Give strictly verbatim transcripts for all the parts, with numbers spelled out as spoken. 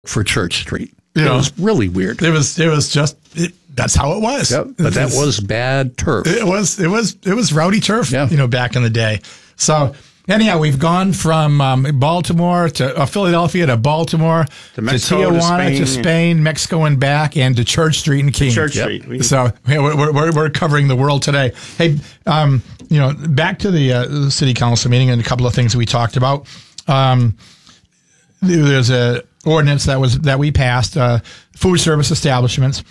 for Church Street. You it know, was really weird. It was, it was just, it, that's how it was. Yep, but that was bad turf. It was, it was, it was rowdy turf, yeah. you know, back in the day. So anyhow, we've gone from um, Baltimore to uh, Philadelphia to Baltimore to, Mexico, to Tijuana to Spain, to Spain, Mexico and back, and to Church Street and Keene. Church yep. Street. We, so yeah, we're, we're, we're covering the world today. Hey, um, you know, back to the, uh, the city council meeting and a couple of things that we talked about. Um, there's a ordinance that was that we passed, uh, food service establishments.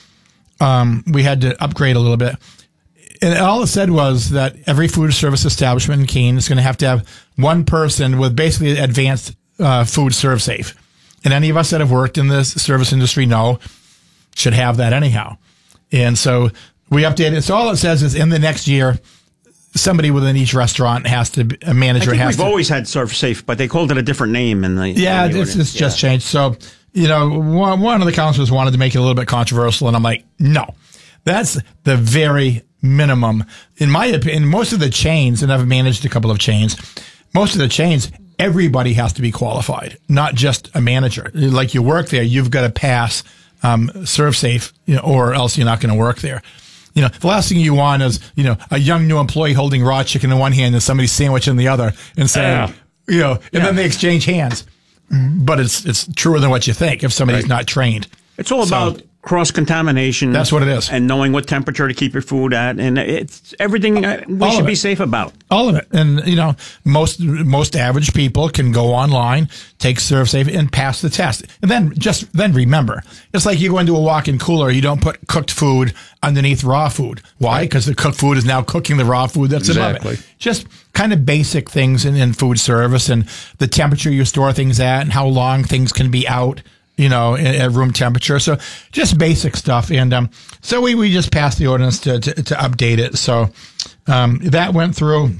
Um, we had to upgrade a little bit. And all it said was that every food service establishment in Keene is going to have to have one person with basically advanced uh, food serve safe. And any of us that have worked in the service industry know should have that anyhow. And so we updated it. So all it says is in the next year, somebody within each restaurant has to, a manager I think has we've to. always had Serve Safe, but they called it a different name. In the, yeah, in the it's, it's just yeah. changed. So, you know, one, one of the councilors wanted to make it a little bit controversial, and I'm like, no, that's the very minimum. In my opinion, most of the chains, and I've managed a couple of chains, most of the chains, everybody has to be qualified, not just a manager. Like you work there, you've got to pass um, Serve Safe, you know, or else you're not going to work there. You know, the last thing you want is, you know, a young new employee holding raw chicken in one hand and somebody's sandwich in the other and saying, uh, you know, and yeah. then they exchange hands. But it's it's truer than what you think if somebody's right. not trained. It's all so, about cross-contamination. That's what it is. And knowing what temperature to keep your food at. And it's everything we all should be safe about. All of it. And, you know, most most average people can go online, take Serve Safe, and pass the test. And then just then remember, it's like you go into a walk-in cooler, you don't put cooked food underneath raw food. Why? Because right. the cooked food is now cooking the raw food that's exactly. above it. Just kind of basic things in, in food service and the temperature you store things at and how long things can be out, you know, at room temperature. So just basic stuff. And um, so we, we just passed the ordinance to, to, to update it. So um, that went through.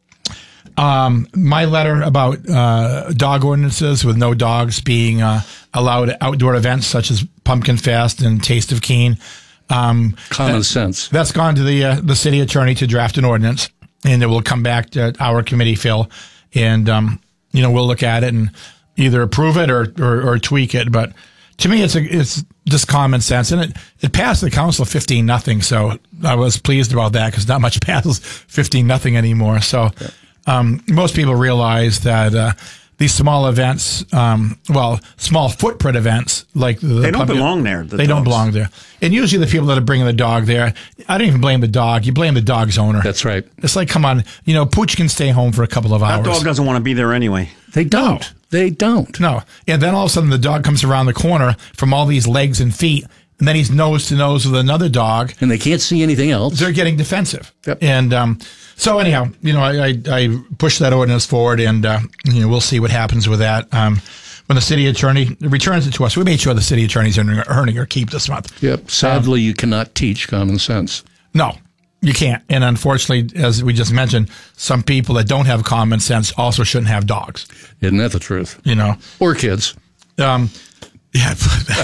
Um, my letter about uh, dog ordinances with no dogs being uh, allowed at outdoor events such as Pumpkin Fest and Taste of Keene. Um, Common that, sense. That's gone to the uh, the city attorney to draft an ordinance, and it will come back to our committee, Phil, and um, you know we'll look at it and either approve it or, or, or tweak it. But to me, it's a, it's just common sense, and it it passed the council fifteen nothing. So I was pleased about that because not much passes fifteen nothing anymore. So um, most people realize that. Uh, These small events, um, well, small footprint events, like the they don't pumpkin, belong there. The they dogs. don't belong there. And usually the people that are bringing the dog there, I don't even blame the dog. You blame the dog's owner. That's right. It's like, come on, you know, Pooch can stay home for a couple of that hours. That dog doesn't want to be there anyway. They don't. No. They don't. No. And then all of a sudden the dog comes around the corner from all these legs and feet, and then he's nose to nose with another dog. And they can't see anything else. They're getting defensive. Yep. And um, so anyhow, you know, I, I, I push that ordinance forward, and uh, you know, we'll see what happens with that. Um, when the city attorney returns it to us, we made sure the city attorney's earning, earning her keep this month. Yep. Sadly, um, you cannot teach common sense. No, you can't. And unfortunately, as we just mentioned, some people that don't have common sense also shouldn't have dogs. Isn't that the truth? You know, or kids. Um, yeah.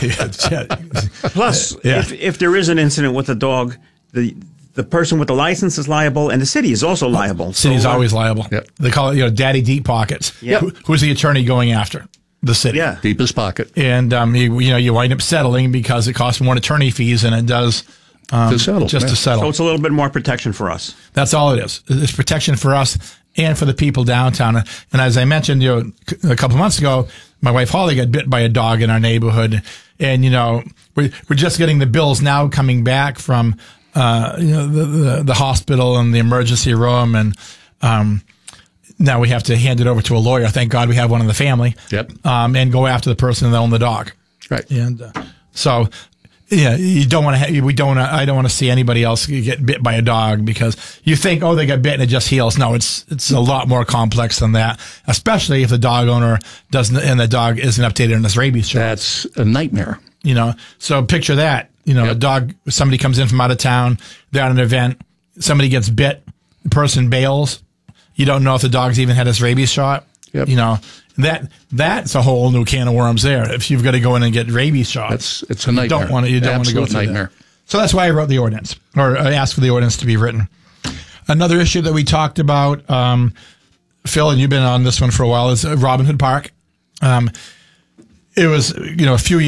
Plus, yeah. if if there is an incident with a dog, the the person with the license is liable, and the city is also liable. The city's so, uh, always liable. Yep. They call it, you know, daddy deep pockets. Yep. Who, who's the attorney going after? The city. Yeah. Deepest pocket. And, um, you, you know, you wind up settling because it costs more attorney fees than it does um, to settle. just yeah. to settle. So it's a little bit more protection for us. That's all it is. It's protection for us and for the people downtown. And as I mentioned, you know, a couple of months ago, my wife Holly got bit by a dog in our neighborhood. And, you know, we're, we're just getting the bills now coming back from, uh, you know, the, the, the hospital and the emergency room. And, um, now we have to hand it over to a lawyer. Thank God we have one in the family. Yep. Um, and go after the person that owned the dog. Right. And, uh, so, yeah, you don't want to, we don't, I don't want to see anybody else get bit by a dog because you think, oh, they got bit and it just heals. No, it's, it's a lot more complex than that, especially if the dog owner doesn't, and the dog isn't updated on his rabies shot. That's a nightmare. You know, so picture that, you know, yep. a dog, somebody comes in from out of town, they're at an event, somebody gets bit, the person bails. You don't know if the dog's even had his rabies shot. Yep. You know, that that's a whole new can of worms there. If you've got to go in and get rabies shots, that's it's a nightmare. You don't want to. You don't want to go through nightmare. That. So that's why I wrote the ordinance, or I asked for the ordinance to be written. Another issue that we talked about, um, Phil, and you've been on this one for a while, is Robin Hood Park. Um, it was, you know, a few years.